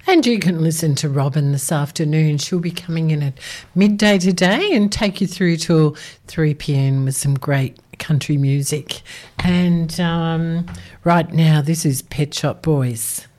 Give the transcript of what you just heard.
And you can listen to Robin this afternoon. She'll be coming in at midday today and take you through till 3 p.m. with some great country music. And right now, this is Pet Shop Boys.